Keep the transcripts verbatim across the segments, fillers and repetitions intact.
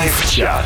Лайв-чат.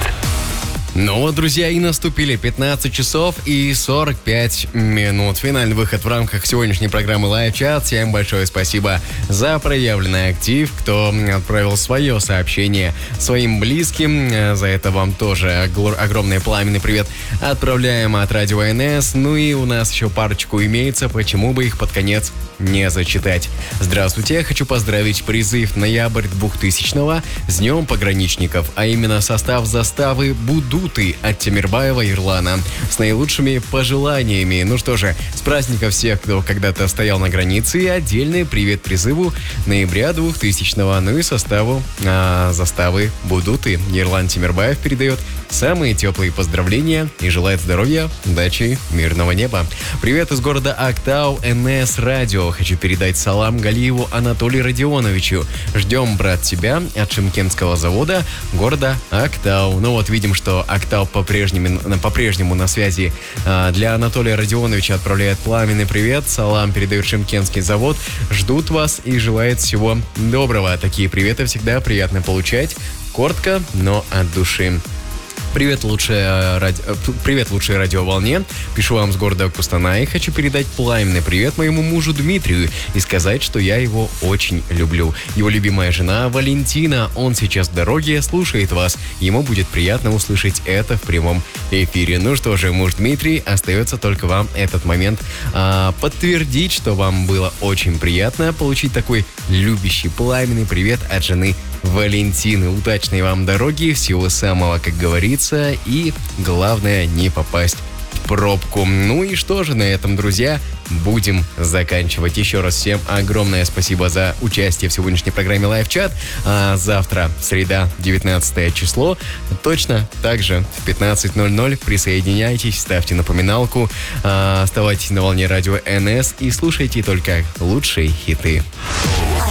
Ну вот, друзья, и наступили пятнадцать часов и сорок пять минут. Финальный выход в рамках сегодняшней программы Лайв-чат. Всем большое спасибо за проявленный актив, кто отправил свое сообщение своим близким. За это вам тоже огромный пламенный привет отправляем от Радио эн эс. Ну и у нас еще парочку имеется, почему бы их под конец не зачитать. Здравствуйте, я хочу поздравить призыв ноябрь двухтысячного с Днем пограничников, а именно состав заставы Будуты от Темирбаева Ирлана. С наилучшими пожеланиями. Ну что же, с праздником всех, кто когда-то стоял на границе, и отдельный привет призыву ноября двухтысячного, ну и составу а, заставы Будуты. Ирлан Темирбаев передает самые теплые поздравления и желает здоровья, удачи, мирного неба. Привет из города Актау, эн эс Радио. Хочу передать салам Галиеву Анатолию Родионовичу. Ждем, брат, тебя от Шымкентского завода города Актау. Ну вот, видим, что Актау по-прежнему, по-прежнему на связи. Для Анатолия Родионовича отправляет пламенный привет. Салам передает Шымкентский завод. Ждут вас и желает всего доброго. Такие приветы всегда приятно получать. Коротко, но от души. Привет, лучшая ради... Привет, лучшей радиоволне. Пишу вам с города Кустанай. Хочу передать пламенный привет моему мужу Дмитрию и сказать, что я его очень люблю. Его любимая жена Валентина. Он сейчас в дороге, слушает вас. Ему будет приятно услышать это в прямом эфире. Ну что же, муж Дмитрий, остается только вам этот момент а, подтвердить, что вам было очень приятно получить такой любящий пламенный привет от жены Валентины. Удачной вам дороги, всего самого, как говорится, и главное, не попасть в пробку. Ну и что же, на этом, друзья, будем заканчивать. Еще раз всем огромное спасибо за участие в сегодняшней программе Лайв-чат. А завтра, среда, девятнадцатое число, точно так же в пятнадцать ноль ноль присоединяйтесь, ставьте напоминалку, а, оставайтесь на волне Радио эн эс и слушайте только лучшие хиты.